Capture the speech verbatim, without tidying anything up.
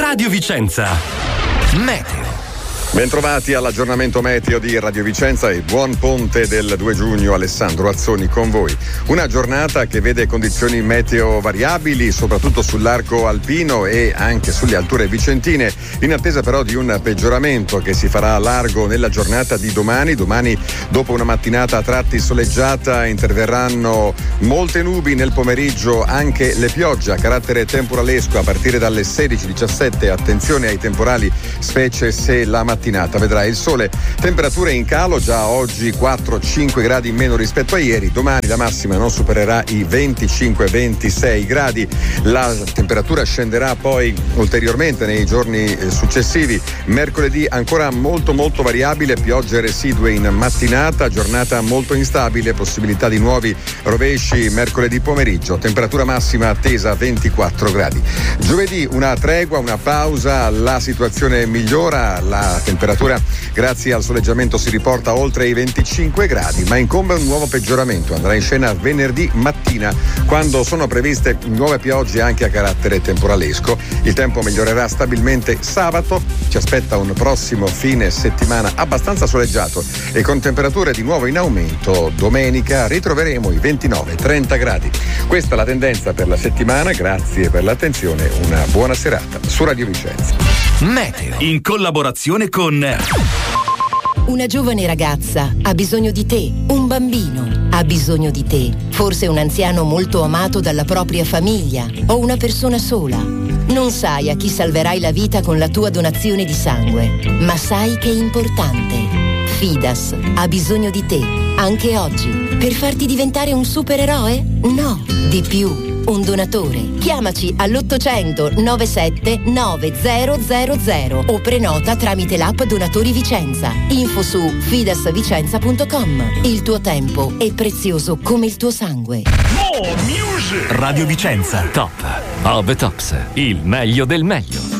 Radio Vicenza. Meteo. Bentrovati all'aggiornamento meteo di Radio Vicenza e buon ponte del due giugno. Alessandro Azzoni con voi. Una giornata che vede condizioni meteo variabili, soprattutto sull'arco alpino e anche sulle alture vicentine, in attesa però di un peggioramento che si farà largo nella giornata di domani. Domani, dopo una mattinata a tratti soleggiata, interverranno molte nubi, nel pomeriggio anche le piogge a carattere temporalesco a partire dalle sedici diciassette. Attenzione ai temporali, specie se la mattinata vedrà il sole. Temperature in calo, già oggi quattro cinque gradi in meno rispetto a ieri. Domani la massima non supererà i venticinque ventisei gradi. La temperatura scenderà poi ulteriormente nei giorni successivi. Mercoledì ancora molto molto variabile, piogge residue in mattinata, giornata molto instabile, possibilità di nuovi rovesci mercoledì pomeriggio. Temperatura massima attesa ventiquattro gradi. Giovedì una tregua, una pausa, la situazione migliora, la temperatura grazie al soleggiamento si riporta oltre i venticinque gradi, ma incombe un nuovo peggioramento. Andrà in scena venerdì mattina, quando sono previste nuove piogge anche a carattere temporalesco. Il tempo migliorerà stabilmente sabato, ci aspetta un prossimo fine settimana abbastanza soleggiato e con temperature di nuovo in aumento. Domenica ritroveremo i ventinove trenta gradi. Questa è la tendenza per la settimana, grazie per l'attenzione, una buona serata su Radio Vicenza. Meteo in collaborazione con Una giovane ragazza ha bisogno di te, un bambino ha bisogno di te, forse un anziano molto amato dalla propria famiglia o una persona sola. Non sai a chi salverai la vita con la tua donazione di sangue, ma sai che è importante. Fidas ha bisogno di te, anche oggi, per farti diventare un supereroe? No, di più. Un donatore. Chiamaci all'ottocento novantasette novecento o prenota tramite l'app Donatori Vicenza. Info su fidasvicenza punto com. Il tuo tempo è prezioso come il tuo sangue. Radio Vicenza, top of the tops, il meglio del meglio.